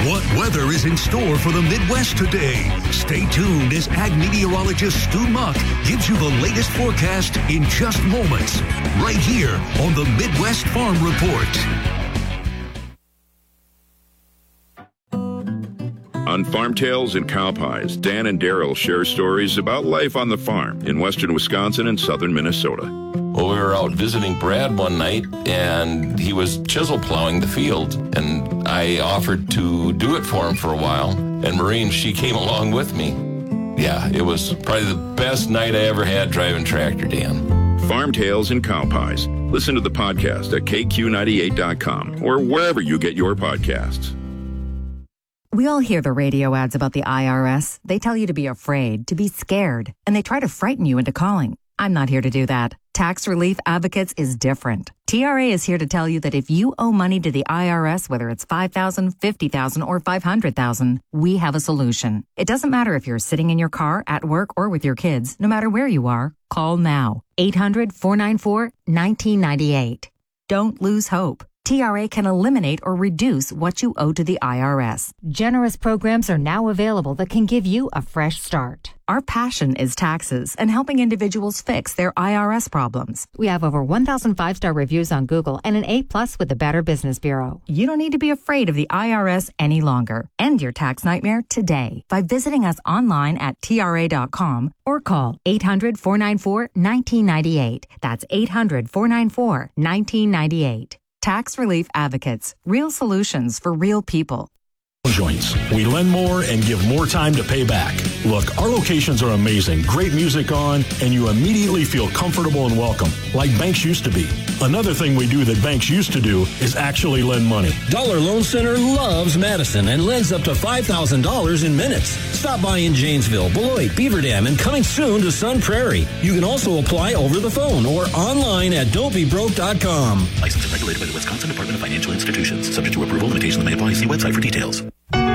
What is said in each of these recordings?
What weather is in store for the Midwest today? Stay tuned as ag meteorologist Stu Muck gives you the latest forecast in just moments, right here on the Midwest Farm Report. On Farm Tales and Cow Pies, Dan and Daryl share stories about life on the farm in western Wisconsin and southern Minnesota. Well, we were out visiting Brad one night, and he was chisel plowing the field, and I offered to do it for him for a while, and Maureen, she came along with me. Yeah, it was probably the best night I ever had driving tractor, Dan. Farm Tales and Cow Pies. Listen to the podcast at KQ98.com or wherever you get your podcasts. We all hear the radio ads about the IRS. They tell you to be afraid, to be scared, and they try to frighten you into calling. I'm not here to do that. Tax Relief Advocates is different. TRA is here to tell you that if you owe money to the IRS, whether it's $5,000, $50,000, or $500,000, we have a solution. It doesn't matter if you're sitting in your car, at work, or with your kids. No matter where you are, call now. 800-494-1998. Don't lose hope. TRA can eliminate or reduce what you owe to the IRS. Generous programs are now available that can give you a fresh start. Our passion is taxes and helping individuals fix their IRS problems. We have over 1,000 5-star reviews on Google and an A+ with the Better Business Bureau. You don't need to be afraid of the IRS any longer. End your tax nightmare today by visiting us online at TRA.com or call 800-494-1998. That's 800-494-1998. Tax Relief Advocates. Real solutions for real people. Joints. We lend more and give more time to pay back. Look, our locations are amazing. Great music on, and you immediately feel comfortable and welcome, like banks used to be. Another thing we do that banks used to do is actually lend money. Dollar Loan Center loves Madison and lends up to $5,000 in minutes. Stop by in Janesville, Beloit, Beaver Dam, and coming soon to Sun Prairie. You can also apply over the phone or online at don'tbebroke.com. Licensed and regulated by the Wisconsin Department of Financial Institutions. Subject to approval, limitations may apply. See website for details.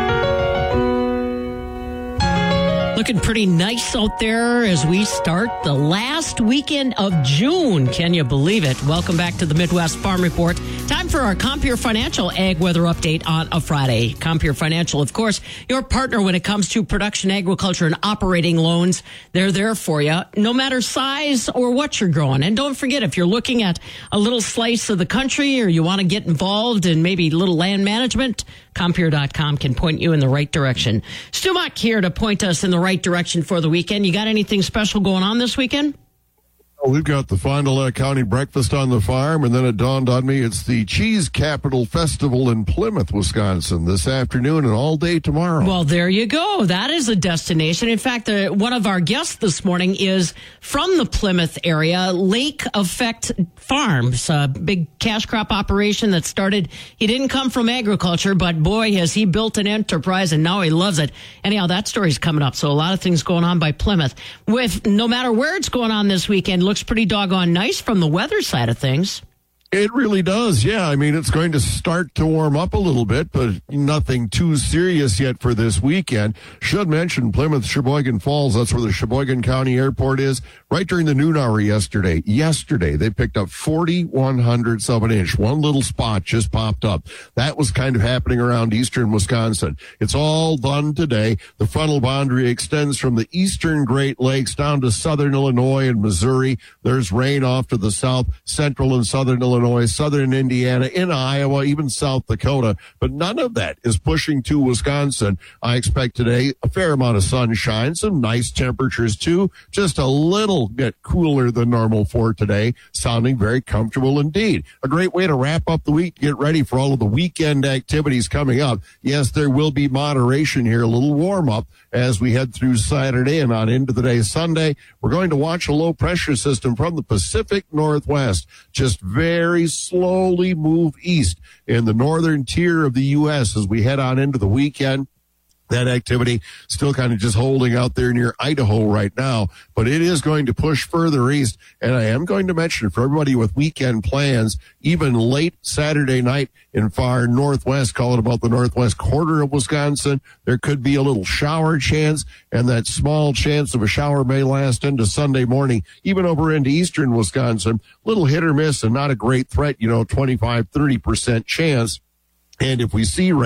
Looking pretty nice out there as we start the last weekend of June. Can you believe it? Welcome back to the Midwest Farm Report. Time for our Compeer Financial Ag Weather Update on a Friday. Compeer Financial, of course, your partner when it comes to production, agriculture, and operating loans. They're there for you, no matter size or what you're growing. And don't forget, if you're looking at a little slice of the country or you want to get involved in maybe little land management, Compeer.com can point you in the right direction. Stu Muck here to point us in the right direction for the weekend. You got anything special going on this weekend? We've got the Fond du Lac County Breakfast on the Farm, and then it dawned on me it's the Cheese Capital Festival in Plymouth, Wisconsin this afternoon and all day tomorrow. Well, there you go. That is a destination. In fact, one of our guests this morning is from the Plymouth area, Lake Effect Farms, a big cash crop operation that started. He didn't come from agriculture, but boy, has he built an enterprise, and now he loves it. Anyhow, that story's coming up. So a lot of things going on by Plymouth. With no matter where it's going on this weekend, looks pretty doggone nice from the weather side of things. It really does, yeah. I mean, it's going to start to warm up a little bit, but nothing too serious yet for this weekend. Should mention Plymouth, Sheboygan Falls. That's where the Sheboygan County Airport is. Right during the noon hour yesterday, they picked up 0.41 of an inch. One little spot just popped up. That was kind of happening around eastern Wisconsin. It's all done today. The frontal boundary extends from the eastern Great Lakes down to southern Illinois and Missouri. There's rain off to the south, central and southern Illinois, southern Indiana, in Iowa, even South Dakota, but none of that is pushing to Wisconsin. I expect today a fair amount of sunshine, some nice temperatures too, just a little bit cooler than normal for today, sounding very comfortable indeed. A great way to wrap up the week to get ready for all of the weekend activities coming up. Yes, there will be moderation here, a little warm up as we head through Saturday and on into the day Sunday. We're going to watch a low pressure system from the Pacific Northwest just very slowly move east in the northern tier of the U.S. as we head on into the weekend. That activity still kind of just holding out there near Idaho right now, but it is going to push further east. And I am going to mention for everybody with weekend plans, even late Saturday night in far northwest, call it about the northwest quarter of Wisconsin, there could be a little shower chance, and that small chance of a shower may last into Sunday morning, even over into eastern Wisconsin. Little hit or miss and not a great threat, 25-30% chance. And if we see